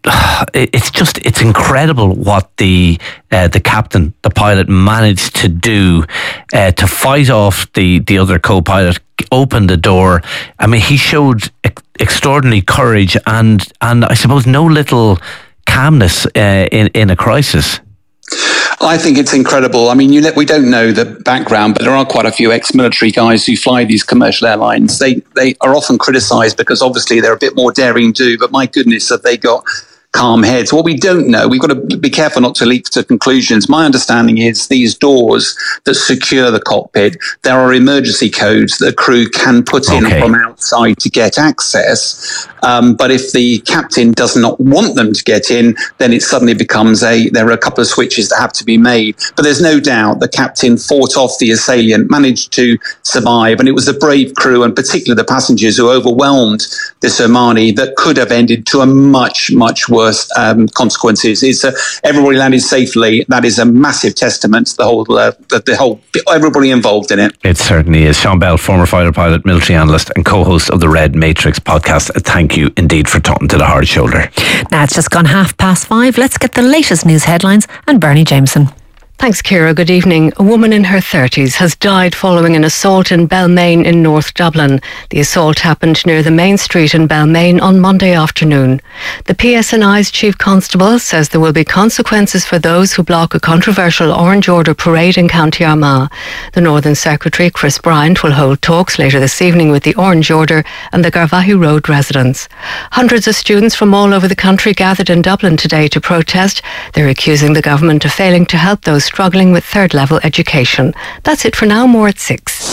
it's incredible what the captain, the pilot, managed to do to fight off the other co-pilot, open the door. I mean, he showed extraordinary courage and I suppose no little calmness in a crisis. I think it's incredible. I mean, we don't know the background, but there are quite a few ex-military guys who fly these commercial airlines. They are often criticised because obviously they're a bit more daring do, but my goodness, have they got calm heads. What we don't know, we've got to be careful not to leap to conclusions. My understanding is these doors that secure the cockpit, there are emergency codes that the crew can put in from outside to get access. But if the captain does not want them to get in, then it suddenly becomes there are a couple of switches that have to be made. But there's no doubt the captain fought off the assailant, managed to survive, and it was the brave crew and particularly the passengers who overwhelmed this Omani that could have ended to a much, much worse consequences. Everybody landed safely. That is a massive testament to the whole everybody involved in it. It certainly is. Sean Bell, former fighter pilot, military analyst and co-host of the Red Matrix podcast. Thank you indeed for talking to the Hard Shoulder. Now it's just gone 5:30. Let's get the latest news headlines and Bernie Jameson. Thanks, Ciara. Good evening. A woman in her 30s has died following an assault in Balmain in North Dublin. The assault happened near the main street in Balmain on Monday afternoon. The PSNI's chief constable says there will be consequences for those who block a controversial Orange Order parade in County Armagh. The Northern Secretary, Chris Bryant, will hold talks later this evening with the Orange Order and the Garvaghey Road residents. Hundreds of students from all over the country gathered in Dublin today to protest. They're accusing the government of failing to help those struggling with third-level education. That's it for now. More at 6.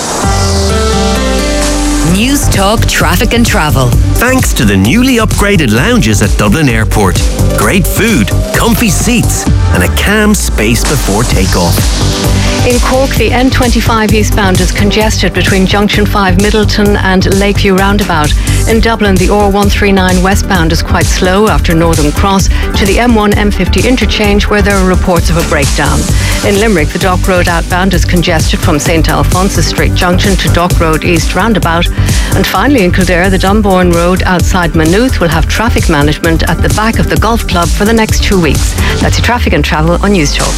News Talk Traffic and Travel. Thanks to the newly upgraded lounges at Dublin Airport. Great food, comfy seats, and a calm space before takeoff. In Cork, the N25 eastbound is congested between Junction 5 Middleton and Lakeview Roundabout. In Dublin, the R139 westbound is quite slow after Northern Cross to the M1 M50 interchange where there are reports of a breakdown. In Limerick, the Dock Road outbound is congested from St. Alphonsus Street Junction to Dock Road East Roundabout. And finally in Kildare, the Dunbourne Road outside Maynooth will have traffic management at the back of the golf club for the next 2 weeks. That's your traffic and travel on News Talk.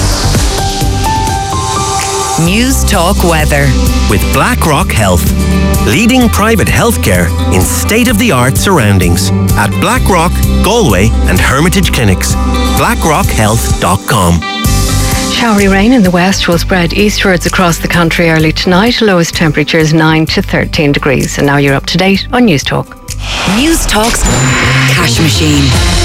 News Talk Weather. With BlackRock Health. Leading private healthcare in state-of-the-art surroundings. At BlackRock, Galway and Hermitage Clinics. BlackRockHealth.com. Showery rain in the west will spread eastwards across the country early tonight. Lowest temperatures 9 to 13 degrees. And now you're up to date on News Talk. News Talk's cash machine.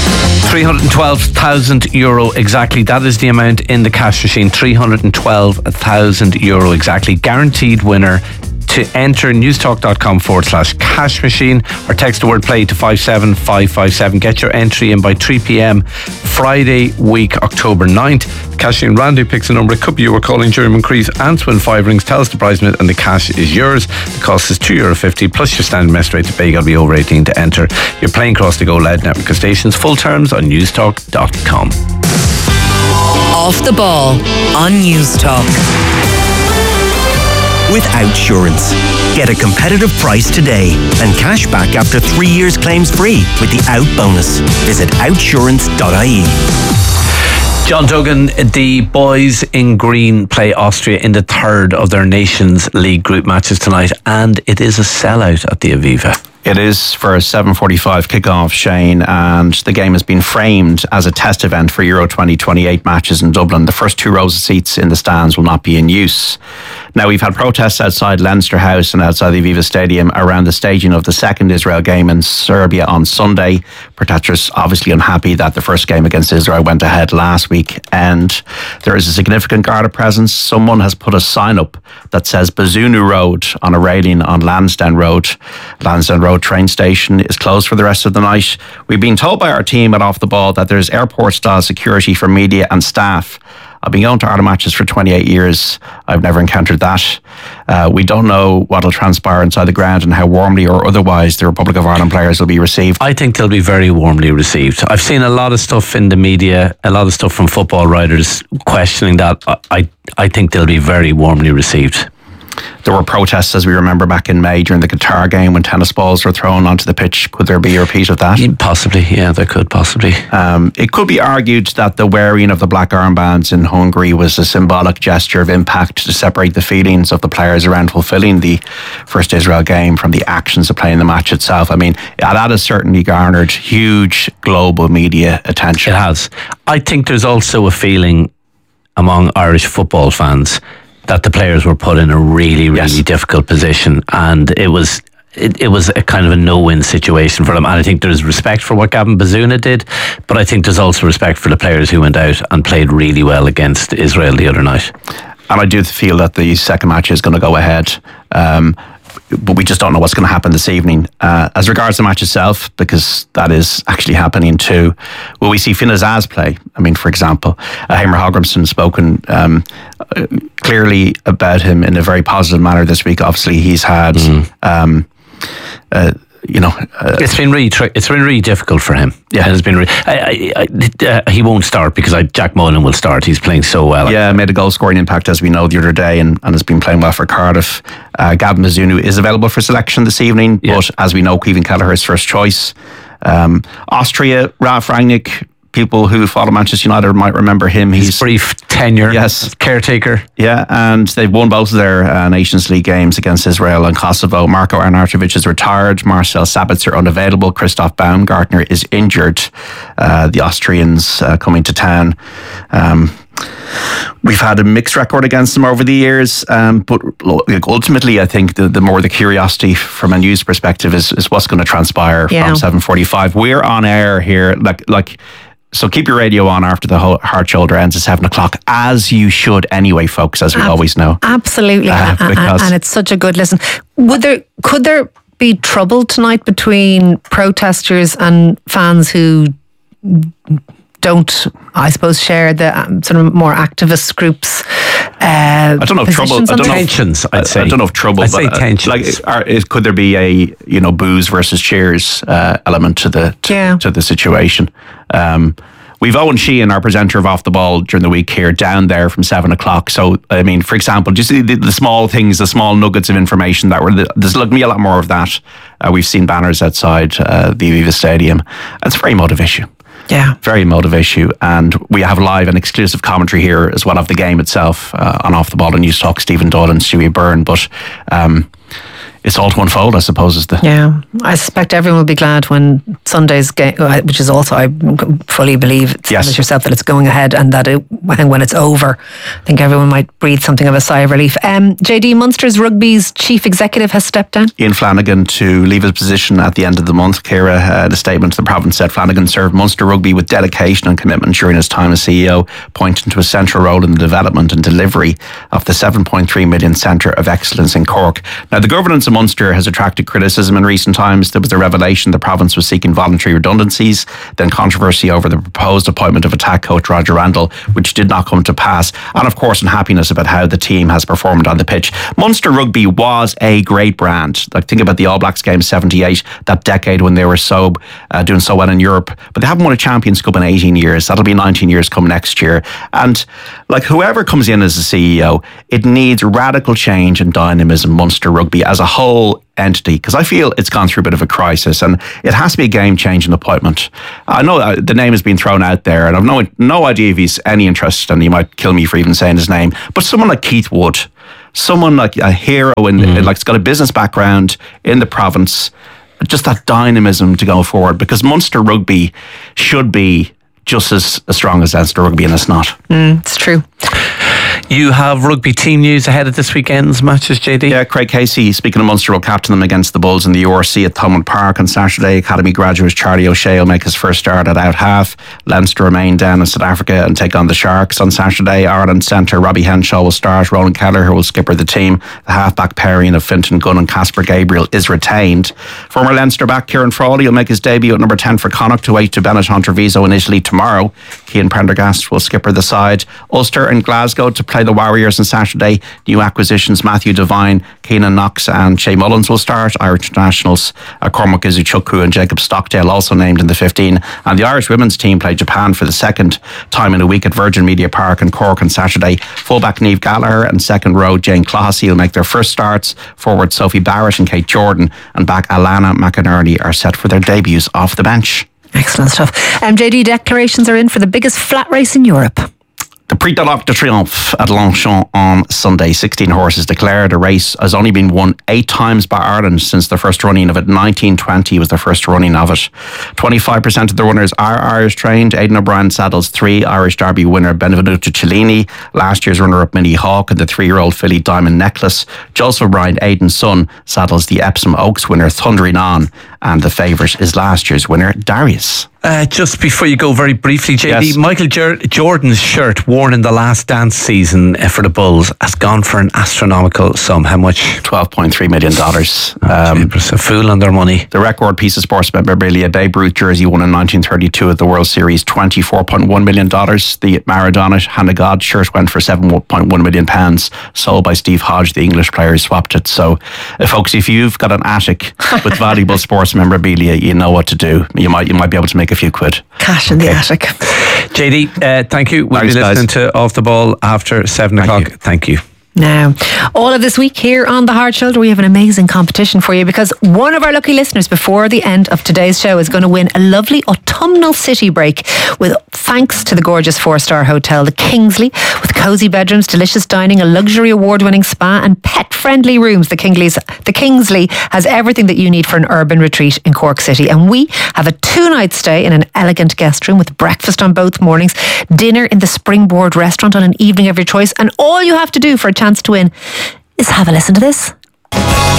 €312,000 exactly. That is the amount in the cash machine. €312,000 exactly. Guaranteed winner. To enter, newstalk.com/cash machine or text the word play to 57557. Get your entry in by 3 p.m. Friday week, October 9th. The cash machine randomly picks a number. It could be you were calling during Moncrief and to win 5 rings. Tell us the prize minute and the cash is yours. The cost is €2.50 plus your standard mess rate to pay. You got to be over 18 to enter. You're playing across the Go Loud network of stations. Full terms on newstalk.com. Off the ball on News Talk. With Outsurance. Get a competitive price today and cash back after 3 years claims free with the Out bonus. Visit outsurance.ie. John Duggan, the boys in green play Austria in the third of their Nations League group matches tonight, and it is a sellout at the Aviva. It is for a 7:45 kickoff, Shane, and the game has been framed as a test event for Euro 2028 matches in Dublin. The first 2 rows of seats in the stands will not be in use. Now, we've had protests outside Leinster House and outside the Aviva Stadium around the staging of the second Israel game in Serbia on Sunday. Protesters obviously unhappy that the first game against Israel went ahead last week, and there is a significant Garda presence. Someone has put a sign up that says Bazunu Road on a railing on Lansdowne Road. Lansdowne Road train station is closed for the rest of the night. We've been told by our team at Off the Ball that there's airport-style security for media and staff. I've been going to Ireland matches for 28 years. I've never encountered that. We don't know what will transpire inside the ground and how warmly or otherwise the Republic of Ireland players will be received. I think they'll be very warmly received. I've seen a lot of stuff in the media, a lot of stuff from football writers questioning that. I think they'll be very warmly received. There were protests, as we remember, back in May during the Qatar game when tennis balls were thrown onto the pitch. Could there be a repeat of that? Possibly, yeah, there could possibly. It could be argued that the wearing of the black armbands in Hungary was a symbolic gesture of impact to separate the feelings of the players around fulfilling the first Israel game from the actions of playing the match itself. I mean, that has certainly garnered huge global media attention. It has. I think there's also a feeling among Irish football fans that the players were put in a really, really difficult position, and it was a kind of a no-win situation for them. And I think there's respect for what Gavin Bazuna did, but I think there's also respect for the players who went out and played really well against Israel the other night. And I do feel that the second match is going to go ahead. But we just don't know what's going to happen this evening. As regards the match itself, because that is actually happening too, will we see Finn Azaz play? I mean, for example, Heimer Hallgrimsson has spoken clearly about him in a very positive manner this week. Obviously, he's had... it's been really difficult for him. Yeah, it's been. He won't start because Jack Mullen will start. He's playing so well. Yeah, made a goal scoring impact as we know the other day, and has been playing well for Cardiff. Gavin Bazunu is available for selection this evening, but as we know, Kevin Kelleher's first choice. Austria, Ralf Rangnick. People who follow Manchester United might remember him. His brief tenure, caretaker. Yeah, and they've won both of their Nations League games against Israel and Kosovo. Marko Arnautovic is retired. Marcel Sabitzer unavailable. Christoph Baumgartner is injured. The Austrians coming to town. We've had a mixed record against them over the years, but ultimately I think the more the curiosity from a news perspective is what's going to transpire from 7:45. We're on air here, so keep your radio on after the hard shoulder ends at 7 o'clock, as you should anyway, folks, as we always know. Absolutely, and it's such a good listen. Could there be trouble tonight between protesters and fans who don't, I suppose, share the sort of more activist groups? I don't know if trouble. I don't know tensions. I'd say. I don't know if trouble. I'd say tensions. Could there be a booze versus cheers element to the situation? We've Owen Sheehan, our presenter of Off the Ball during the week here, down there from 7 o'clock. So, I mean, for example, just the small things, the small nuggets of information there's going to be a lot more of that. We've seen banners outside the Aviva Stadium. It's a very emotive issue. Yeah. Very emotive issue. And we have live and exclusive commentary here as well of the game itself on Off the Ball and News Talk, Stephen Doyle and Stewie Byrne. But it's all to unfold, I suppose, is the... Yeah, I suspect everyone will be glad when Sunday's game, which is also, I fully believe, it's as yourself, that it's going ahead, and that when it's over, I think everyone might breathe something of a sigh of relief. JD, Munster's Rugby's chief executive has stepped down. Ian Flanagan to leave his position at the end of the month. Ciara, the statement to the province said Flanagan served Munster Rugby with dedication and commitment during his time as CEO, pointing to a central role in the development and delivery of the 7.3 million Centre of Excellence in Cork. Now, the governance of Munster has attracted criticism in recent times. There was a revelation the province was seeking voluntary redundancies, then controversy over the proposed appointment of attack coach Roger Randall, which did not come to pass, and of course unhappiness about how the team has performed on the pitch. Munster Rugby was a great brand. Like, think about the All Blacks game 78, that decade when they were doing so well in Europe, but they haven't won a Champions Cup in 18 years. That'll be 19 years come next year. And like, whoever comes in as the CEO, it needs radical change and dynamism, Munster Rugby as a whole entity, because I feel it's gone through a bit of a crisis, and it has to be a game-changing appointment. I know the name has been thrown out there, and I've no idea if he's any interest, and he might kill me for even saying his name, but someone like Keith Wood, someone like a hero in like, he's got a business background in the province, just that dynamism to go forward, because Munster Rugby should be just as strong as Leinster Rugby, and it's not. It's true. You have rugby team news ahead of this weekend's matches, JD? Yeah, Craig Casey, speaking of Munster, will captain them against the Bulls in the URC at Thomond Park on Saturday. Academy graduate Charlie O'Shea will make his first start at out half. Leinster remain down in South Africa and take on the Sharks on Saturday. Ireland centre Robbie Henshaw will start. Roland Kelleher will skipper the team. The half-back pairing of Fintan Gunn and Casper Gabriel is retained. Former Leinster back Kieran Frawley will make his debut at number 10 for Connacht to wait to Benetton Treviso in Italy tomorrow. Cian Prendergast will skipper the side. Ulster and Glasgow to play the Warriors on Saturday. New acquisitions Matthew Devine, Keenan Knox and Shea Mullins will start. Irish internationals Cormac Izuchukwu and Jacob Stockdale also named in the 15. And the Irish women's team play Japan for the second time in a week at Virgin Media Park in Cork on Saturday. Fullback Niamh Gallagher and second row Jane Clohessy will make their first starts. Forward Sophie Barrett and Kate Jordan and back Alana McInerney are set for their debuts off the bench. Excellent stuff. JD, declarations are in for the biggest flat race in Europe. The Prix de l'Arc de Triomphe at Longchamp on Sunday. 16 horses declared. A race has only been won 8 times by Ireland since the first running of it. 1920 was the first running of it. 25% of the runners are Irish trained. Aidan O'Brien saddles 3 Irish Derby winner Benvenuto Cellini, last year's runner-up Minnie Hawke, and the 3-year-old filly Diamond Necklace. Joseph O'Brien, Aidan's son, saddles the Epsom Oaks winner Thundering On, and the favourite is last year's winner Darius. Just before you go, very briefly, JD, yes. Michael Jordan's shirt worn in the last dance season for the Bulls has gone for an astronomical sum. How much? $12.3 million. A fool on their money. The record piece of sports memorabilia, Babe Ruth jersey won in 1932 at the World Series, $24.1 million. The Maradona Hand of God shirt went for £7.1 million, sold by Steve Hodge. The English players swapped it. So, folks, if you've got an attic with valuable sports memorabilia, you know what to do. You might be able to make a few quid. Cash in the attic. JD, thank you. We'll be listening to Off the Ball after 7 o'clock. Thank you. Now, all of this week here on The Hard Shoulder, we have an amazing competition for you, because one of our lucky listeners before the end of today's show is going to win a lovely autumnal city break with thanks to the gorgeous 4-star hotel, the Kingsley, with cosy bedrooms, delicious dining, a luxury award-winning spa and pet-friendly rooms. The Kingsley has everything that you need for an urban retreat in Cork City, and we have a 2-night stay in an elegant guest room with breakfast on both mornings, dinner in the Springboard restaurant on an evening of your choice, and all you have to do for a chance to win is have a listen to this.